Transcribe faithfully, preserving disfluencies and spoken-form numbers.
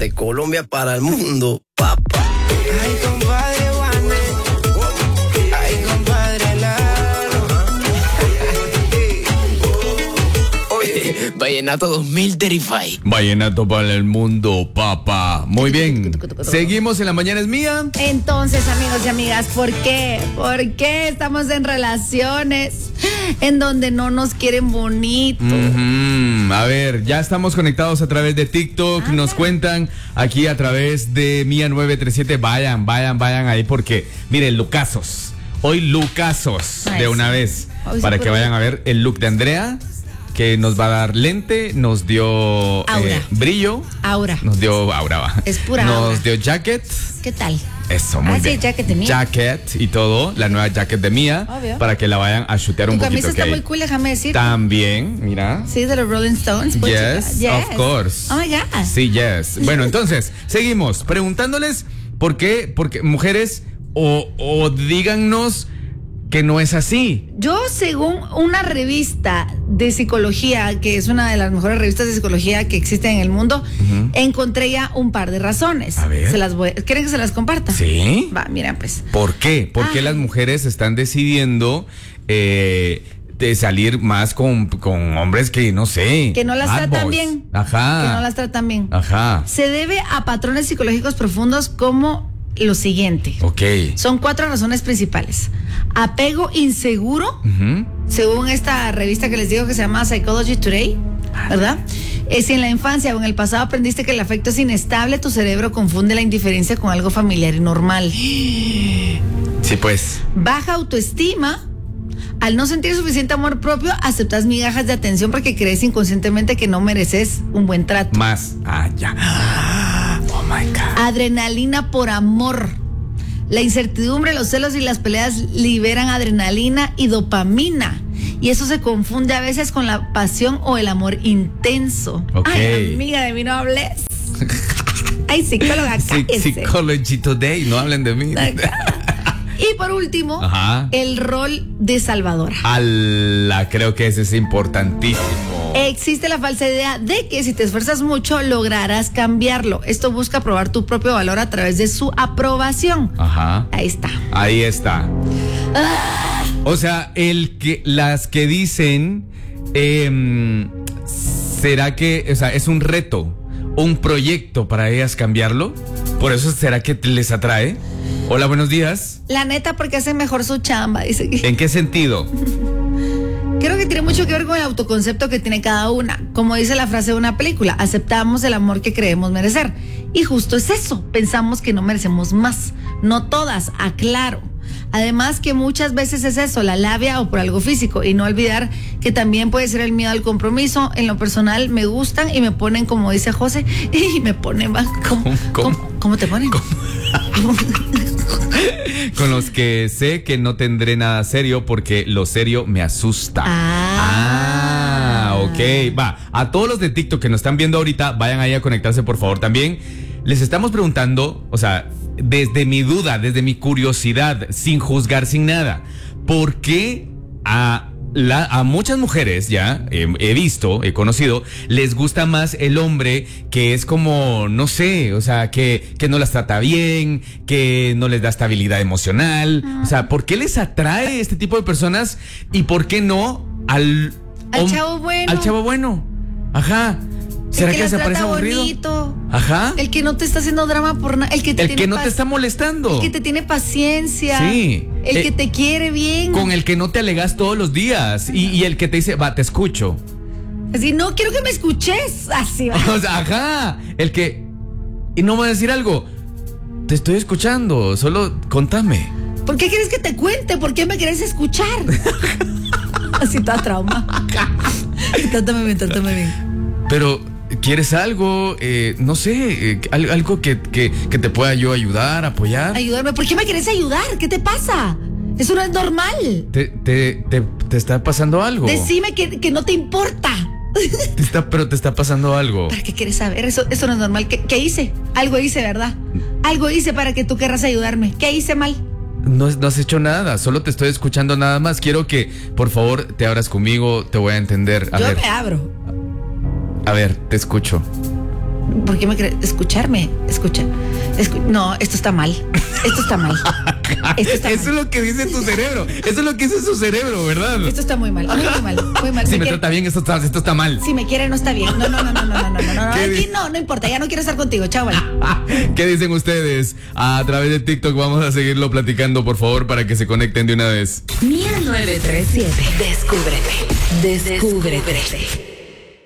de Colombia para el mundo, papá. Ay, compadre Juanes. Ay, compadre Lalo. Oye, Vallenato dos mil veinticinco. Vallenato para el mundo, papá. Muy bien. Seguimos en La Mañana es Mía. Entonces, amigos y amigas, ¿por qué? ¿Por qué estamos en relaciones en donde no nos quieren bonito? Mm-hmm. A ver, ya estamos conectados a través de TikTok. Ah, Nos claro. cuentan aquí a través de Mía nueve tres siete. Vayan, vayan, vayan ahí porque, miren, Lucazos. Hoy Lucazos Ay, de una sí. vez. Hoy sí, Para que porque- vayan a ver el look de Andrea, que nos va a dar lente, nos dio Aura. eh, brillo. Aura. Nos dio aura, va. Es pura Nos aura. dio jacket. ¿Qué tal? Eso, muy Ah, sí, bien. jacket de Mía. Jacket y todo, la nueva jacket de Mía. Obvio. Para que la vayan a chutear Tu un poquito. camisa está ¿ok? muy cool, déjame decir. También, mira. Sí, de los Rolling Stones. pues, Yes, chica. of course. Oh my God. Sí, yes. Bueno, entonces, seguimos preguntándoles por qué, porque mujeres, o, o díganos que no es así. Yo, según una revista de psicología, que es una de las mejores revistas de psicología que existen en el mundo, Ujú. encontré ya un par de razones. A ver. Se las voy, ¿quieren que se las comparta? ¿Sí? Va, mira, pues. ¿Por qué? ¿Por qué Ay. las mujeres están decidiendo eh, de salir más con, con hombres que no sé? Que no las bad tratan boys? bien. Ajá. Que no las tratan bien. Ajá. Se debe a patrones psicológicos profundos como lo siguiente. Ok. Son cuatro razones principales. Apego inseguro, Ujú. según esta revista que les digo que se llama Psychology Today, ¿verdad? Eh, si en la infancia o en el pasado aprendiste que el afecto es inestable, tu cerebro confunde la indiferencia con algo familiar y normal. Sí, pues. Baja autoestima. Al no sentir suficiente amor propio, aceptas migajas de atención porque crees inconscientemente que no mereces un buen trato. Más. Ah, ya. Oh my God. Adrenalina por amor. La incertidumbre, los celos y las peleas liberan adrenalina y dopamina. Y eso se confunde a veces con la pasión o el amor intenso. Ok. Ay, amiga, de mí no hables. Ay, psicóloga, Psy- cállese. Psychology Today, no hablen de mí. Y por último, Ajá. el rol de salvadora. Ala, creo que ese es importantísimo. Existe la falsa idea de que si te esfuerzas mucho lograrás cambiarlo. Esto busca probar tu propio valor a través de su aprobación. Ajá. Ahí está. Ahí está. O sea, el que las que dicen em, ¿será que, o sea, es un reto, un proyecto para ellas cambiarlo? Por eso será que les atrae. Hola, buenos días. La neta, porque hacen mejor su chamba, dice que. ¿En qué sentido? Creo que tiene mucho que ver con el autoconcepto que tiene cada una. Como dice la frase de una película, aceptamos el amor que creemos merecer. Y justo es eso, pensamos que no merecemos más. No todas, aclaro. Además que muchas veces es eso, la labia o por algo físico. Y no olvidar que también puede ser el miedo al compromiso. En lo personal me gustan y me ponen, como dice José, y me ponen más. ¿Cómo, ¿Cómo? ¿Cómo, ¿Cómo te ponen? Con los que sé que no tendré nada serio porque lo serio me asusta. Ah. Ah, ok. Va, a todos los de TikTok que nos están viendo ahorita, vayan ahí a conectarse, por favor, también. Les estamos preguntando, o sea, desde mi duda, desde mi curiosidad, sin juzgar, sin nada, ¿por qué a, la, a muchas mujeres, ya eh, he visto, he conocido, les gusta más el hombre que es como, no sé, o sea, que, que no las trata bien, que no les da estabilidad emocional? O sea, ¿por qué les atrae este tipo de personas y por qué no al... Al hom- chavo bueno. Al chavo bueno. Ajá. ¿Será el que, que, se las parece trata aburrido? bonito. Ajá. El que no te está haciendo drama por nada. El que te El tiene que no pac- te está molestando. El que te tiene paciencia. Sí. El Eh, que te quiere bien. Con el que no te alegas todos los días. Y, y el que te dice, va, te escucho. Así, no quiero que me escuches. Así va. O sea, ajá. El que. Y no me va a decir algo. Te estoy escuchando. Solo contame. ¿Por qué quieres que te cuente? ¿Por qué me quieres escuchar? Así toda trauma. Trátame bien, trátame bien. Pero, ¿quieres algo? Eh, no sé. eh, al- algo que, que, que te pueda yo ayudar, apoyar. Ayúdame. ¿Por qué me quieres ayudar? ¿Qué te pasa? Eso no es normal. ¿Te, te, te, te está pasando algo? Decime que, que no te importa. Te está, pero te está pasando algo. ¿Para qué quieres saber? Eso, eso no es normal. ¿Qué, ¿Qué hice? Algo hice, ¿verdad? Algo hice para que tú querrás ayudarme. ¿Qué hice mal? No, no has hecho nada, solo te estoy escuchando nada más. Quiero que, por favor, te abras conmigo, te voy a entender. A Yo ver, me abro. a ver, te escucho. ¿Por qué me crees? Escucharme, escucha. Escu- no, esto está mal. Esto está mal. Esto está Eso mal. es lo que dice tu cerebro. Eso es lo que dice su cerebro, ¿verdad? Esto está muy mal, muy, muy mal, muy mal. Si me quiere- trata bien, esto está, esto está mal. Si me quiere, no está bien. No, no, no, no, no, no, no, no, no. ¿Qué Aquí di- no, no importa, ya no quiero estar contigo. Chao, bye. ¿Qué dicen ustedes? A través de TikTok vamos a seguirlo platicando, por favor, para que se conecten de una vez. Mía nueve tres siete. Descúbrete. Descúbrete.